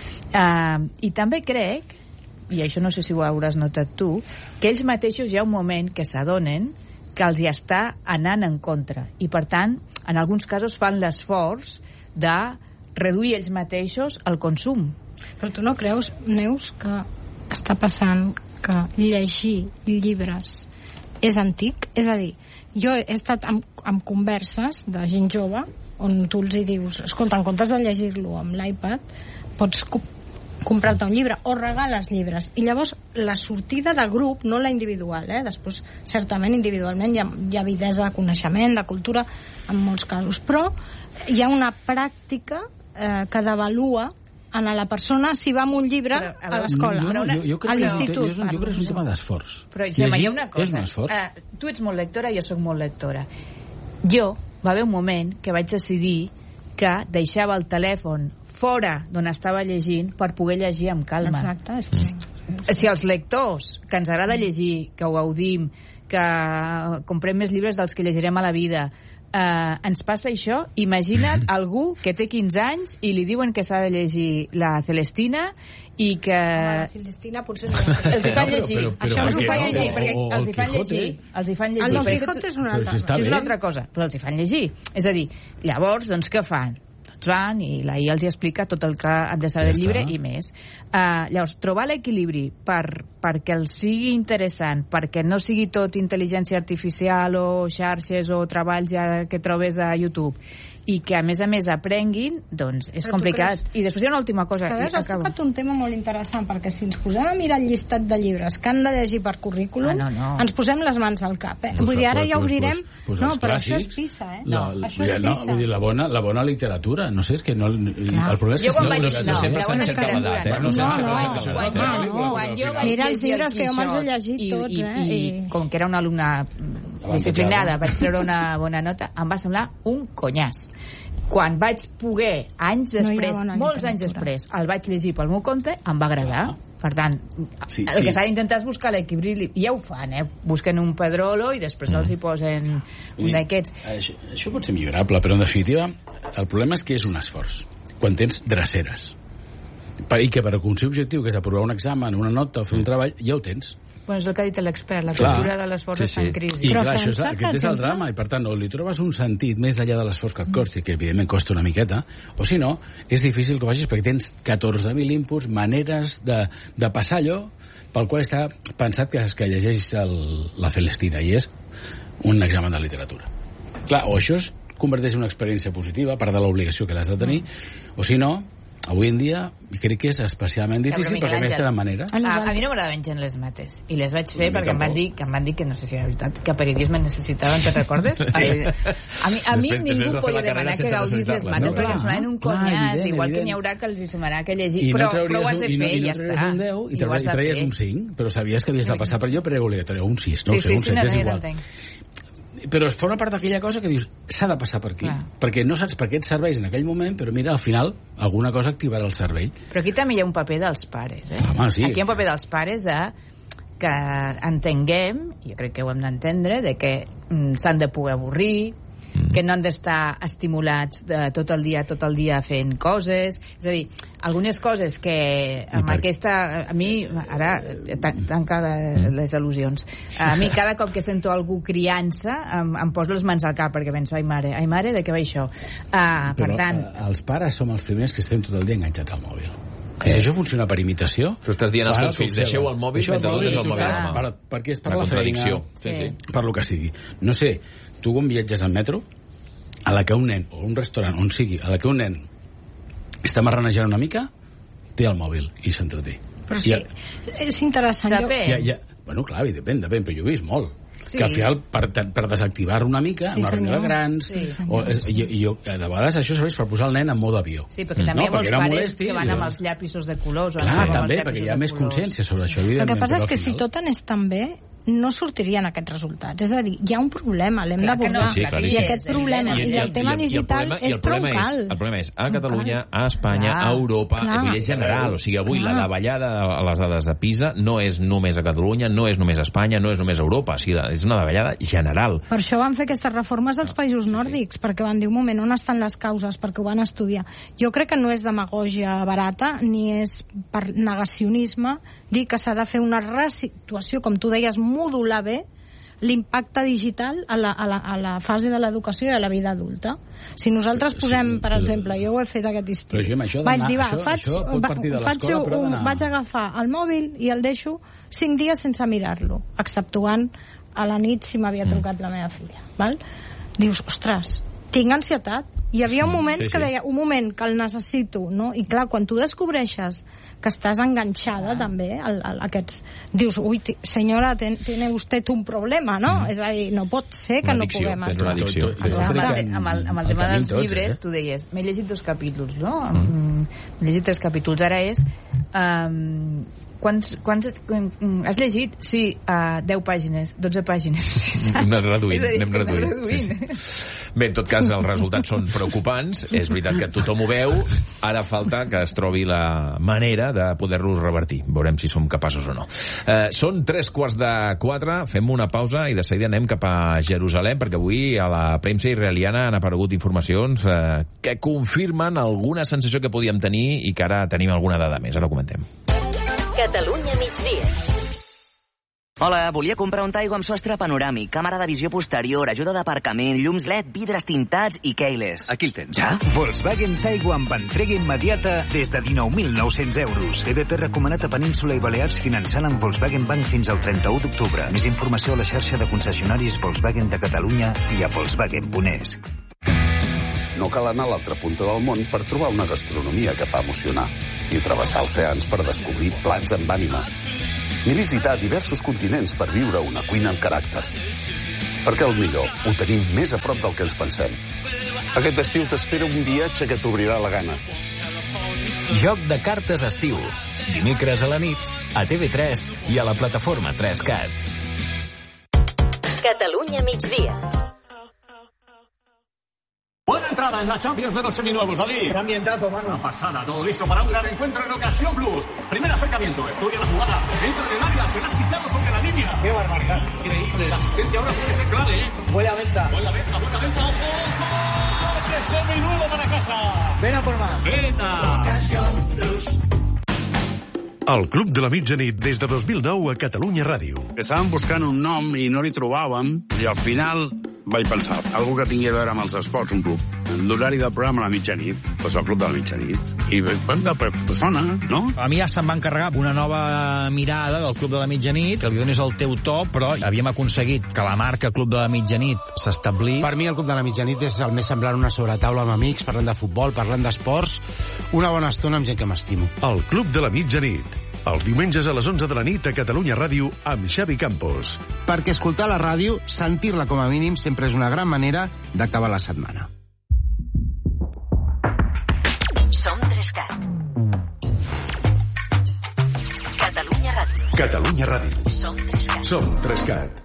Uh, I també crec, i això no sé si ho hauràs notat tu, que ells mateixos hi ha un moment que s'adonen que els hi està anant en contra i per tant, en alguns casos fan l'esforç de reduir ells mateixos el consum. Però tu no creus, Neus, que està passant que llegir llibres és antic? És a dir, jo he estat amb, amb converses de gent jove on tu els hi dius, escolta, en comptes de llegir-lo amb l'iPad, pots comprar-te un llibre o regales llibres, i llavors la sortida de grup, no la individual, eh? Després certament individualment hi ha, hi ha avidesa de coneixement, de cultura en molts casos, però hi ha una pràctica eh, que devalua a la persona si va amb un llibre però, a, a l'escola, no, no, jo, jo a l'institut. Jo, jo crec que és un tema d'esforç. Però, Gemma, hi ha una cosa. És un esforç. Uh, tu ets molt lectora, jo sóc molt lectora. Jo, va haver un moment que vaig decidir que deixava el telèfon fora d'on estava llegint per poder llegir amb calma. Exacte. És que... Si els lectors, que ens agrada llegir, que ho gaudim, que comprem més llibres dels que llegirem a la vida, eh, ens passa això, imagina't algú que té quinze anys i li diuen que s'ha de llegir la Celestina i que... La Filistina potser no. Els hi fan llegir. Però, però, però, Això els hi fan no? llegir, O- perquè o- o els hi fan el Quijote. llegir. Els hi fan llegir. El del Però Quijote és una Però altra si està cosa. és bé. una altra cosa, però els hi fan llegir. És a dir, llavors, doncs, què fan? Doncs van i la I A els hi explica tot el que han de saber Ja del llibre està. i més. Uh, llavors, trobar l'equilibri per, perquè els sigui interessant, perquè no sigui tot intel·ligència artificial o xarxes o treballs ja que trobes a YouTube, i que, a més a més, aprenguin, doncs és Però tu complicat. creus- I després hi ha una última cosa. És que, veus, i has acabo. tocat un tema molt interessant, perquè si ens posem a mirar el llistat de llibres que han de llegir per currículum, Ah, no, no. ens posem les mans al cap. Eh? Pues, Vull dir, ara pues, ja pues, obrirem... pues, pues no, els però això és clàssics, pissa, eh? La, No, això és no, pissa. vull dir, la bona, la bona literatura. No sé, és que no... El problema és que... Jo quan no, vaig... no, No, no, sempre la se'n bona cerca literatura, l'edat, eh? no, No no, se'n no, cerca l'edat. quan No, jo, no, quan jo vaig Mira els llegir llibres que jo me'ls he Quixot llegit i- tots, i, eh? I, I- com que era una alumna disciplinada, vaig treure una bona nota, em va semblar un conyàs. Quan vaig poder, anys No hi ha després, bona molts anys literatura. després, el vaig llegir pel meu compte, em va agradar. Per tant, Sí, el sí. que s'ha d'intentar és buscar l'equilibri, i ja ho fan, eh? Busquen un pedrolo i després els hi posen un d'aquests. Això, això pot ser millorable, però en definitiva el problema és que és un esforç. Quan tens dreceres. Per, I que per aconseguir objectiu, que és aprovar un examen, una nota o fer un treball, ja ho tens. Bueno, és el que ha dit l'expert, la Clar. cultura de l'esforç Sí, està sí. en crisi. I Però clar, això és, França, aquest per és el exemple- drama, i per tant, o li trobes un sentit més enllà de l'esforç que et costi, que evidentment costa una miqueta, o si no, és difícil que ho facis perquè tens catorze mil inputs, maneres de, de passar allò pel qual està pensat que, que llegeix el, la Celestina, i és un examen de literatura. Clar, o això es converteix en una experiència positiva, a part de l'obligació que l'has de tenir, o si no, avui en dia crec que és especialment difícil, Però, perquè a més Àngel, tenen manera. A, a mi no m'agradaven gens les mates, i les vaig fer A mi perquè em van, tampoc. dir, que em van dir que no sé si era veritat, que periodisme necessitaven, te'n recordes? Sí. A mi, a mi Després- ningú després de fer podia la carrera demanar que sense gaudís les necessitar-les, mates, no? perquè em sonaven un Clar, conyàs, evident, igual que evident. n'hi haurà que els hi sonarà que llegir, I però, no però ho trauries has de un, i no, fer i i no ja trauries està. un deu i, I ho trauries, has i de traies fer. un cinc, però sabies que havies de passar per allò per obligatori, un sis, no Sí, ho sé, sí, un sí, set, no, no, és ja igual. t'entenc. Però es forma part d'aquella cosa que dius, s'ha de passar per aquí, Clar. perquè no saps per què et serveix en aquell moment, però mira, al final, alguna cosa activarà el cervell. Però aquí també hi ha un paper dels pares, eh? Home, sí. Aquí hi ha un paper dels pares de que entenguem, jo crec que ho hem d'entendre, de que mm, s'han de poder avorrir, que no han d'estar estimulats de, tot el dia tot el dia fent coses, és a dir, algunes coses que amb per- aquesta, a mi ara tan- tanca la- les al·lusions, a mi cada cop que sento algú criant-se em, em poso les mans al cap perquè penso, ai mare, ai mare, de què va això? Uh, per Però tant, eh, els pares som els primers que estem tot el dia enganxats al mòbil. Eh. Si això funciona per imitació... Tu estàs dient als Ara teus fills, t'observa. deixeu el mòbil Deixeu mentre dones el i mòbil a la tu mà. estàs- Per, perquè és per Una la feina, contradicció. Sí, sí. per lo que sigui. No sé, tu quan viatges en metro, a la que un nen, o un restaurant, on sigui, a la que un nen està marranejant una mica, té el mòbil i s'entreté. Però sí, és interessant. Depèn. Ja, ja, bueno, clar, depèn, depèn, però jo he vist molt. Sí. Que al final, per, per desactivar una mica, Sí, una reunió de senyor. grans, Sí, o, i, i, jo, de vegades això serveix per posar el nen en mode avió. sí, perquè també No, hi ha molts perquè era pares molesti, que van i amb doncs- els llapisos de colors. o Clar, amb els també, llapisos perquè hi ha de més colors. consciència sobre això, El evidentment. que passa però és que al si final- tot anés tan bé, no sortirien aquests resultats. És a dir, hi ha un problema, l'hem Clar que d'abordar. no, Sí, clar que I hi és, aquest evident. problema, i, I- el i- tema i el- i el digital problema- i el és problema troncal. És, el problema és a Troncal. Catalunya, a Espanya, Clar. a Europa, Clar. i és general. O sigui, avui Clar. la davallada a les dades de PISA no és només a Catalunya, no és només a Espanya, no és només a Europa. O sigui, és una davallada general. Per això van fer aquestes reformes als països nòrdics, perquè van dir, un moment, on estan les causes? Perquè ho van estudiar. Jo crec que no és demagògia barata, ni és per negacionisme, dir que s'ha de fer una resituació, com tu deies, modular bé l'impacte digital a la, a, la, a la fase de l'educació i a la vida adulta. Si nosaltres Sí, posem, per però- exemple, jo ho he fet aquest estiu, Però, Gemma, això vaig d'anar- dir, va, això- faig, això pot va, partir de faig, l'escola, però ha un, d'anar- vaig agafar el mòbil i el deixo cinc dies sense mirar-lo, exceptuant a la nit si m'havia trucat la meva filla. Val? Dius, ostres, tinc ansietat. Hi havia moments sí, que sí. deia, un moment, que el necessito, no? I clar, quan tu descobreixes que estàs enganxada també a, a, a aquests... Dius, ui, ti- senyora, ten, tiene usted un problema, no? Mm. És a dir, no pot ser que Una no addicció, puguem és una estar. addicció. Tot- tot- Sí, tot- sí. Amb crec el, que amb el, amb el el tema tenim dels tots, llibres, eh? tu deies, m'he llegit dos capítols, no? Mm. M'he llegit tres capítols. Ara és... Um, quants, quants um, has llegit? Sí, uh, deu pàgines, dotze pàgines. Saps? Anem reduint, És a dir, anem reduint. reduint. Bé, en tot cas, els resultats són preocupants. És veritat que tothom ho veu. Ara falta que es trobi la manera de poder-los revertir. Veurem si som capaços o no. Eh, són tres quarts de quatre. Fem una pausa i de seguida anem cap a Jerusalem, perquè avui a la premsa israeliana han aparegut informacions eh, que confirmen alguna sensació que podíem tenir i que ara tenim alguna dada més. Ara ho comentem. Catalunya migdia. Hola, volia comprar un Taigo amb sostre panoràmic, càmera de visió posterior, ajuda d'aparcament, llums L E D, vidres tintats i keyless. Aquí el tens. Ja? Volkswagen Taigo amb entrega immediata des de dinou mil nou-cents euros. E B P recomanat a Península i Balears finançant amb Volkswagen Bank fins al trenta-u d'octubre. Més informació a la xarxa de concessionaris Volkswagen de Catalunya i a volkswagen punt es. No cal anar a l'altra punta del món per trobar una gastronomia que fa emocionar i travessar oceans per descobrir plats amb ànima. Ni visitar diversos continents per viure una cuina amb caràcter. Perquè el millor ho tenim més a prop del que ens pensem. Aquest estiu t'espera un viatge que t'obrirà la gana. Joc de cartes estiu. Dimecres a la nit, a T V tres i a la plataforma tres cat. Catalunya migdia. Buena entrada en la Champions de los seminuevos, David. Qué ambientazo, mano. Una pasada, todo listo para un gran encuentro en Ocasión Plus. Primer acercamiento, estudia la jugada, entra en el área, se la ha quitado sobre la línea. Qué barbaridad. Increíble, la asistencia ahora puede ser clave, ¿eh? Buena venta. Buena venta, buena venta, ojo. Coche seminuevo para casa. Ven a por más. Venta. Ocasión Plus. El Club de la Mitjanit des de dos mil nou a Catalunya Ràdio. Estàvem buscant un nom i no li trobàvem, i al final vaig pensar, algú que tingui a veure amb els esports, un club. L'horari del programa a la mitjanit, doncs el Club de la Mitjanit. I venga, pues sona, no? A mi ja se'm va encarregar una nova mirada del Club de la Mitjanit, que li donis el teu to, però havíem aconseguit que la marca Club de la Mitjanit s'establís. Per mi el Club de la Mitjanit és el més semblant a una sobretaula amb amics, parlant de futbol, parlant d'esports, una bona estona amb gent que m'estimo. El Club de la Mitjanit. Els diumenges a les onze de la nit a Catalunya Ràdio amb Xavi Campos. Perquè escoltar la ràdio, sentir-la com a mínim, sempre és una gran manera d'acabar la setmana. Som tres cat. Catalunya Ràdio. Catalunya Ràdio. Som tres cat. Som tres cat.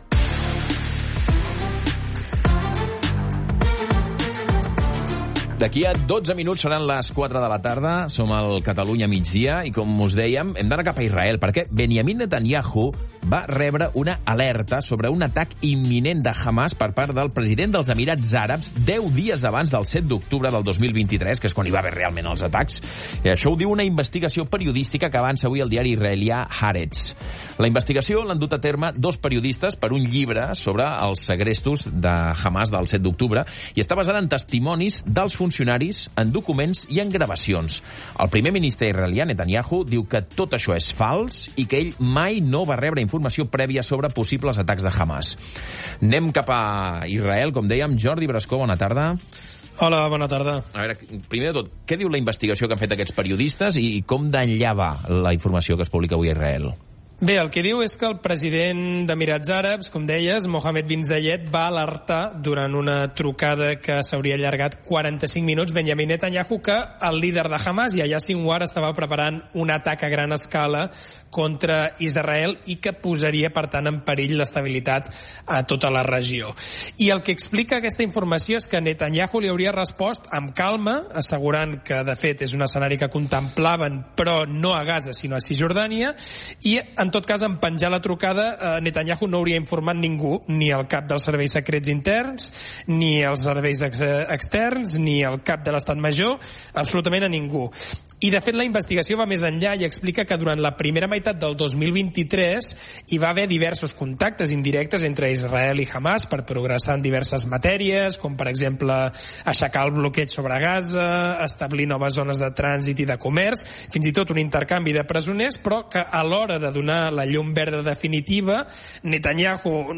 D'aquí a dotze minuts seran les quatre de la tarda, som al Catalunya migdia i com us dèiem, hem d'anar cap a Israel perquè Benjamin Netanyahu va rebre una alerta sobre un atac imminent de Hamas per part del president dels Emirats Àrabs deu dies abans del set d'octubre del dos mil vint-i-tres, que és quan hi va haver realment els atacs. I això ho diu una investigació periodística que avança avui el diari israelià Haaretz. La investigació l'han dut a terme dos periodistes per un llibre sobre els segrestos de Hamas del set d'octubre i està basada en testimonis dels funcionaris, en documents i en gravacions. El primer ministre israelià, Netanyahu, diu que tot això és fals i que ell mai no va rebre informació prèvia sobre possibles atacs de Hamas. Anem cap a Israel, com dèiem. Jordi Brascó, bona tarda. Hola, bona tarda. A veure, primer de tot, què diu la investigació que han fet aquests periodistes i com d'enllà va la informació que es publica avui a Israel? Bé, el que diu és que el president d'Emirats Àrabs, com deies, Mohammed bin Zayed, va alertar durant una trucada que s'hauria allargat quaranta-cinc minuts, Benjamin Netanyahu, que el líder de Hamas, Yahya Sinwar, estava preparant un atac a gran escala contra Israel i que posaria, per tant, en perill l'estabilitat a tota la regió. I el que explica aquesta informació és que Netanyahu li hauria respost amb calma, assegurant que, de fet, és un escenari que contemplaven, però no a Gaza, sinó a Cisjordània, i, en tot cas, en penjar la trucada, eh, Netanyahu no hauria informat ningú, ni el cap dels serveis secrets interns, ni els serveis ex externs, ni el cap de l'Estat Major, absolutament a ningú. I, de fet, la investigació va més enllà i explica que durant la primera meitat del dos mil vint-i-tres hi va haver diversos contactes indirectes entre Israel i Hamas per progressar en diverses matèries, com, per exemple, aixecar el bloqueig sobre Gaza, establir noves zones de trànsit i de comerç, fins i tot un intercanvi de presoners, però que a l'hora de donar la llum verda definitiva, Netanyahu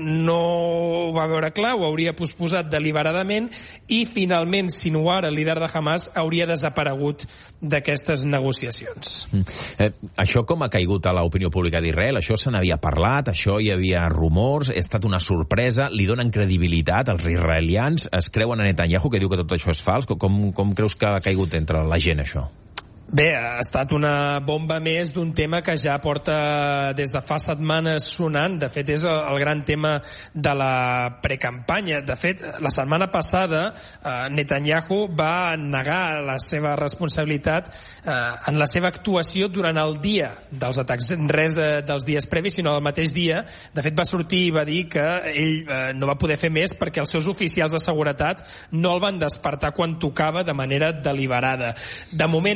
no va veure clar, ho hauria posposat deliberadament i, finalment, Sinwar, el líder de Hamas, hauria desaparegut d'aquestes negociacions. Mm. Eh, això com ha caigut a l'opinió pública d'Israel? Això se n'havia parlat, això hi havia rumors, ha estat una sorpresa, li donen credibilitat als israelians, es creuen a Netanyahu que diu que tot això és fals? Com, com creus que ha caigut entre la gent això? Bé, ha estat una bomba més d'un tema que ja porta des de fa setmanes sonant. De fet, és el gran tema de la precampanya. De fet, la setmana passada eh, Netanyahu va negar la seva responsabilitat eh, en la seva actuació durant el dia dels atacs. Res eh, dels dies previs, sinó el mateix dia. De fet, va sortir i va dir que ell eh, no va poder fer més perquè els seus oficials de seguretat no el van despertar quan tocava de manera deliberada. De moment, avui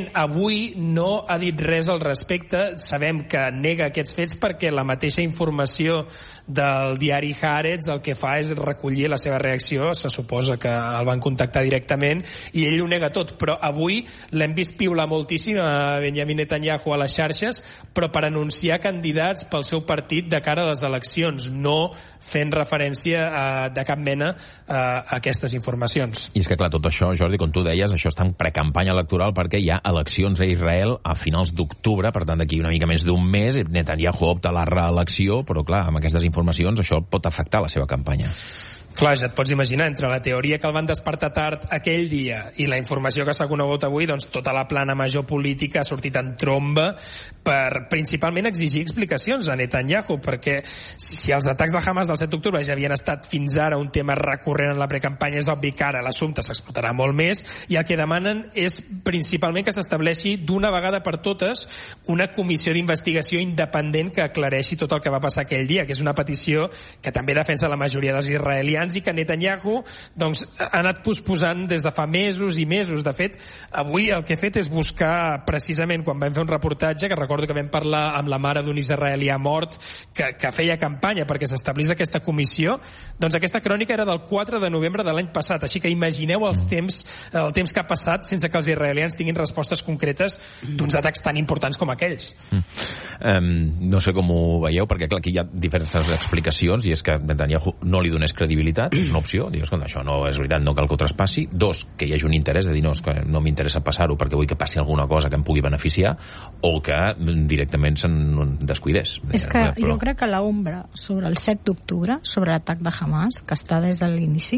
avui no ha dit res al respecte. Sabem que nega aquests fets perquè la mateixa informació del diari Haaretz el que fa és recollir la seva reacció. Se suposa que el van contactar directament i ell ho nega tot, però avui l'hem vist piular moltíssim a Benjamin Netanyahu a les xarxes, però per anunciar candidats pel seu partit de cara a les eleccions, no fent referència a, de cap mena a aquestes informacions. I és que clar, tot això, Jordi, com tu deies, això està en precampanya electoral perquè hi ha eleccions a Israel a finals d'octubre, per tant d'aquí una mica més d'un mes Netanyahu opta a la reelecció, però clar, amb aquestes informacions això pot afectar la seva campanya. Clar, ja et pots imaginar, entre la teoria que el van despertar tard aquell dia i la informació que s'ha conegut avui, doncs tota la plana major política ha sortit en tromba per principalment exigir explicacions a Netanyahu, perquè si els atacs de Hamas del set d'octubre ja havien estat fins ara un tema recurrent en la precampanya, és obvi que ara l'assumpte s'explotarà molt més, i el que demanen és principalment que s'estableixi d'una vegada per totes una comissió d'investigació independent que aclareixi tot el que va passar aquell dia, que és una petició que també defensa la majoria dels israelians i que Netanyahu doncs, ha anat posposant des de fa mesos i mesos. De fet, avui el que he fet és buscar precisament quan vam fer un reportatge, que recordo que vam parlar amb la mare d'un israelià mort que, que feia campanya perquè s'establís aquesta comissió, doncs aquesta crònica era del quatre de novembre de l'any passat, així que imagineu els temps, el temps que ha passat sense que els israelians tinguin respostes concretes d'uns atacs tan importants com aquells. Mm. Um, no sé com ho veieu, perquè clar, aquí hi ha diverses explicacions, i és que Netanyahu no li donés credibilitat, és una opció, dius, escolta, això no és veritat, no cal que ho traspassi. Dos, que hi hagi un interès de dir, no, és que no m'interessa passar-ho perquè vull que passi alguna cosa que em pugui beneficiar, o que directament se'n descuidés. És que però... jo crec que l'ombra sobre el set d'octubre, sobre l'atac de Hamas, que està des de l'inici,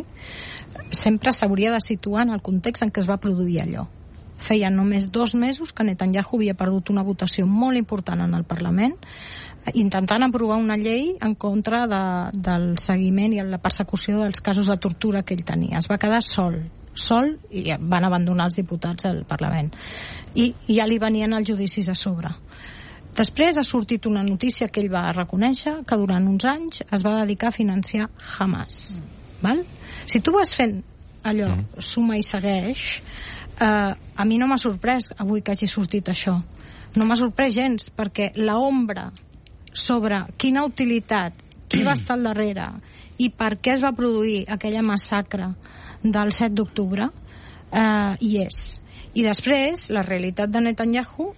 sempre s'hauria de situar en el context en què es va produir allò. Feia només dos mesos que Netanyahu havia perdut una votació molt important en el Parlament, intentant aprovar una llei en contra de, del seguiment i la persecució dels casos de tortura que ell tenia. Es va quedar sol, sol, i van abandonar els diputats al Parlament. I, i ja li venien els judicis a sobre. Després ha sortit una notícia que ell va reconèixer, que durant uns anys es va dedicar a financiar Hamas. Mm. Val? Si tu vas fent allò, mm. suma i segueix, eh, a mi no m'ha sorprès avui que hagi sortit això. No m'ha sorprès gens, perquè l'ombra sobre quina utilitat, qui va estar al darrere i per què es va produir aquella massacre del set d'octubre, eh, hi és. I després, la realitat de Netanyahu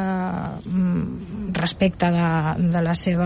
eh, respecte de, de la seva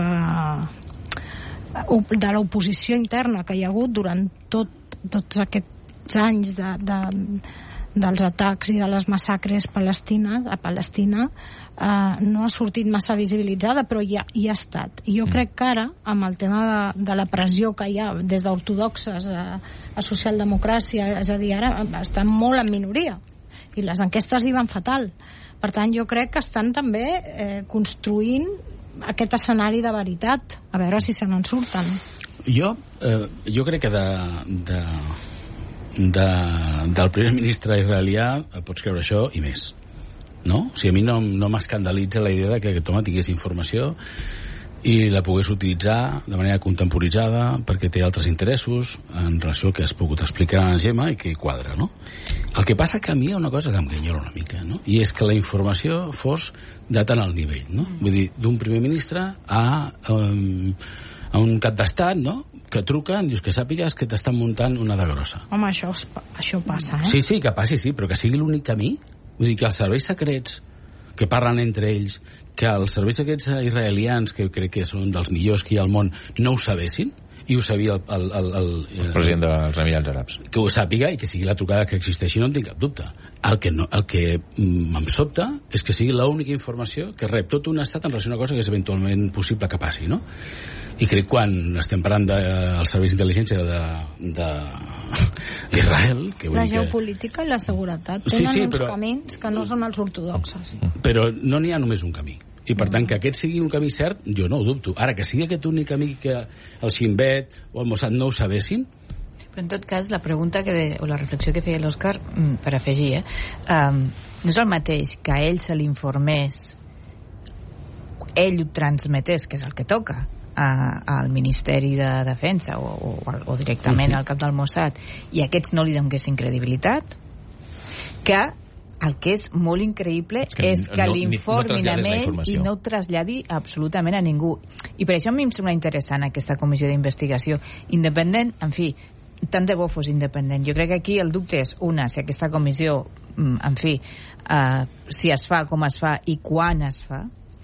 de l'oposició interna que hi ha hagut durant tot, tots aquests anys de, de, dels atacs i de les massacres palestines, a Palestina, Uh, no ha sortit massa visibilitzada, però hi ha, hi ha estat. I jo mm. crec que ara, amb el tema de, de la pressió que hi ha des d'ortodoxes a, a socialdemocràcia, és a dir, ara estan molt en minoria i les enquestes hi van fatal. Per tant, jo crec que estan també eh, construint aquest escenari de veritat, a veure si se n'en surten. Jo, eh, jo crec que de, de, de, del primer ministre israelià pots creure això i més. No? O sigui, a mi no, no m'escandalitza la idea de que aquest home tingués informació i la pogués utilitzar de manera contemporitzada perquè té altres interessos en relació al que has pogut explicar a Gemma i que quadra, no? El que passa que a mi hi ha una cosa que em grinyola una mica, no? I és que la informació fos de tant al nivell, no? Vull dir, d'un primer ministre a, um, a un cap d'estat, no?, que truquen, dius que sàpigues que t'estan muntant una de grossa. Home, això, això passa, eh? Sí, sí, que passi, sí, però que sigui l'únic camí. Vull dir, que els serveis secrets que parlen entre ells, que els serveis secrets israelians, que crec que són dels millors que hi ha al món, no ho sabessin, i ho sabia el, el, el, el, el president dels Emirats Àrabs. Que ho sàpiga i que sigui la trucada que existeixi, no en tinc cap dubte. El que, no, el que em sobta és que sigui l'única informació que rep tot un estat en relació a una cosa que és eventualment possible que passi, no? I crec quan estem parlant dels serveis d'intel·ligència d'Israel... La geopolítica i la seguretat tenen sí, sí, uns però, camins que no són els ortodoxes. Però no n'hi ha només un camí. I per tant, que aquest sigui un camí cert, jo no ho dubto. Ara, que sigui aquest únic camí que el Shin Bet o el Mossad no ho sabessin... Però en tot cas, la pregunta que de, o la reflexió que feia l'Òscar, per afegir, eh, um, no és el mateix que a ell se l'informés, ell ho transmetés, que és el que toca, al Ministeri de Defensa o, o, o directament uh-huh. al cap del Mossad, i aquests no li donguessin credibilitat, que el que és molt increïble és que, és que no, l'informin no a ell i no ho traslladi absolutament a ningú. I per això a mi em sembla interessant aquesta comissió d'investigació independent, en fi, tant de bo fos independent. Jo crec que aquí el dubte és, una, si aquesta comissió, en fi, uh, si es fa, com es fa i quan es fa,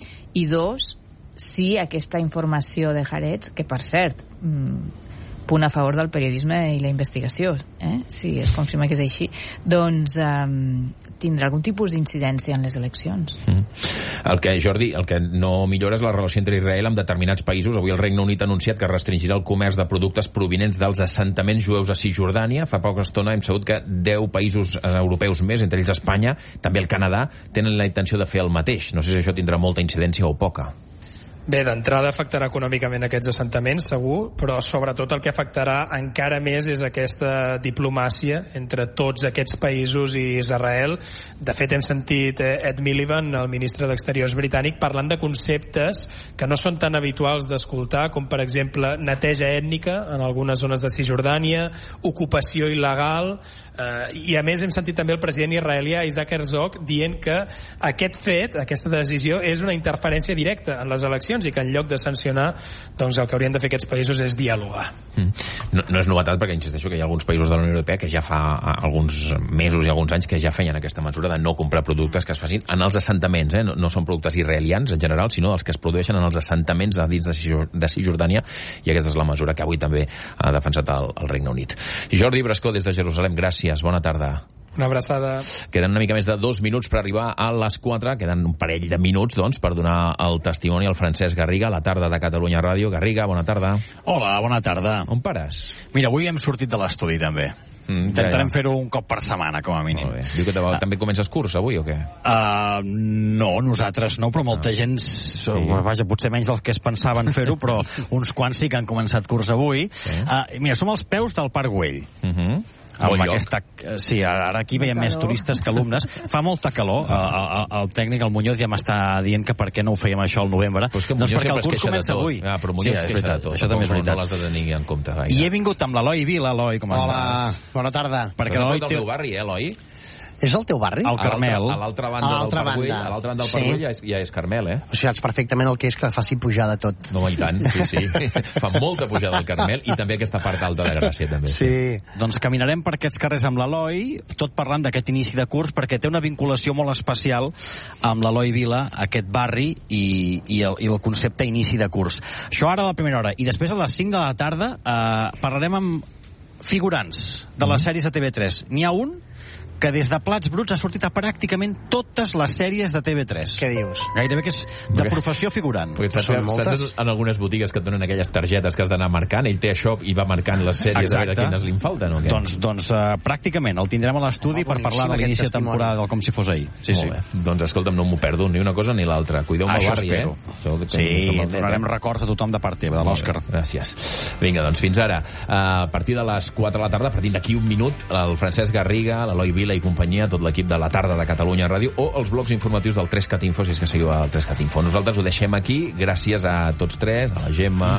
i dos, si aquesta informació de Jarets, que per cert, mm, punt a favor del periodisme i la investigació, eh? si es confirma que és així, doncs um, tindrà algun tipus d'incidència en les eleccions. Mm. El que, Jordi, el que no millora és la relació entre Israel amb determinats països. Avui el Regne Unit ha anunciat que restringirà el comerç de productes provinents dels assentaments jueus a Cisjordània. Fa poca estona hem sabut que deu països europeus més, entre ells Espanya, també el Canadà, tenen la intenció de fer el mateix. No sé si això tindrà molta incidència o poca. Bé, d'entrada afectarà econòmicament aquests assentaments, segur, però sobretot el que afectarà encara més és aquesta diplomàcia entre tots aquests països i Israel. De fet, hem sentit Ed Miliband, el ministre d'Exteriors britànic, parlant de conceptes que no són tan habituals d'escoltar, com per exemple neteja ètnica en algunes zones de Cisjordània, ocupació il·legal, eh, i a més hem sentit també el president israelià Isaac Herzog dient que aquest fet, aquesta decisió, és una interferència directa en les eleccions i que en lloc de sancionar, doncs el que haurien de fer aquests països és dialogar. Mm. No, no és novetat, perquè insisteixo que hi ha alguns països de la Unió Europea que ja fa alguns mesos i alguns anys que ja feien aquesta mesura de no comprar productes que es facin en els assentaments, eh? no, no són productes israelians en general, sinó els que es produeixen en els assentaments a dins de Cisjordània, i aquesta és la mesura que avui també ha defensat el, el Regne Unit. Jordi Brascó, des de Jerusalem, gràcies, bona tarda. Una abraçada. Queden una mica més de dos minuts per arribar a les quatre. Queden un parell de minuts, doncs, per donar el testimoni al Francesc Garriga, a la tarda de Catalunya Ràdio. Garriga, bona tarda. Hola, bona tarda. On pares? Mira, avui hem sortit de l'estudi, també. Mm, Intentarem ja, ja. fer-ho un cop per setmana, com a mínim. Diu que ah. també comences curs avui, o què? Uh, no, nosaltres no, però molta ah. gent, sí. vaja, potser menys dels que es pensaven fer-ho, però uns quants sí que han començat curs avui. Sí. Uh, mira, som als peus del Parc Güell. Uh -huh. Amb aquesta, sí, ara aquí veiem més turistes que alumnes. Fa molta calor. El, el, el tècnic, el Muñoz, ja m'està dient que per què no ho fèiem això al novembre. Pues que doncs perquè el curs comença avui. Ah, però Muñoz sí, és veritat. Tot. Això també és veritat. No l'has de tenir en compte. Gaire. I he vingut amb l'Eloi Vila. Eloi, com estàs? Hola, bona tarda. Perquè l'Eloi té... del barri, eh, Eloi? És el teu barri? El Carmel. A l'altra banda del Parc Güell, a l'altra banda del Parc Güell ja, és, ja és Carmel, eh? O sigui, saps perfectament el que és que faci pujada tot. No, i tant, sí, sí. Fa molta pujada al Carmel i també aquesta part alta de Gràcia, també. Sí. Doncs caminarem per aquests carrers amb l'Eloi, tot parlant d'aquest inici de curs, perquè té una vinculació molt especial amb l'Eloi Vila, aquest barri, i, i, el, i el concepte inici de curs. Això ara a la primera hora. I després a les cinc de la tarda eh, parlarem amb figurants de les sèries de T V tres. N'hi ha un que des de Plats Bruts ha sortit a pràcticament totes les sèries de T V tres. Què dius? Gairebé que és de professió figurant. Perquè saps, saps en algunes botigues que et donen aquelles targetes que has d'anar marcant, ell té això i va marcant les sèries. Exacte. A veure quines li falten o què? Doncs, doncs uh, pràcticament, el tindrem a l'estudi oh, per parlar de l'inici de temporada del Com si fos ahir. Sí, sí. Doncs escolta'm, no m'ho perdo ni una cosa ni l'altra. Cuideu-me el barri, espero. eh? Sí, donarem records a tothom de part teva, de l'Òscar. Gràcies. Vinga, doncs fins ara. A partir de les quatre de la tarda, a partir d'aquí un minut, el Francesc Garriga, l'Eloi Vila i companyia, tot l'equip de la tarda de Catalunya Ràdio, o els blocs informatius del tres cat Info, si és que seguiu al tres cat Info. Nosaltres ho deixem aquí, gràcies a tots tres, a la Gemma,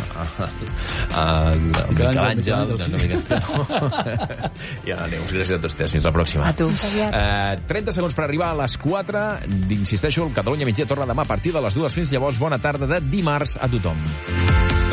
a Miquel Àngel, i a la Neus. Gràcies a tots tres. Fins la pròxima. A tu. Uh, trenta segons per arribar a les quatre. Insisteixo, el Catalunya Migdia torna demà a partir de les dues. Fins llavors, bona tarda de dimarts a tothom.